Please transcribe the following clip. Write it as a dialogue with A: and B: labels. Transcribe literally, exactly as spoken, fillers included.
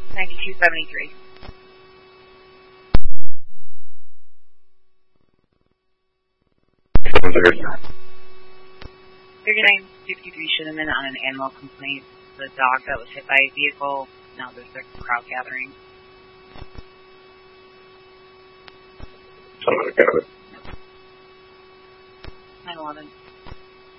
A: ninety-two seventy-three. thirty-nine fifty-three should have been on an animal complaint. The dog that was hit by a vehicle. Now there's a crowd gathering.
B: Oh, I got it.
A: nine eleven.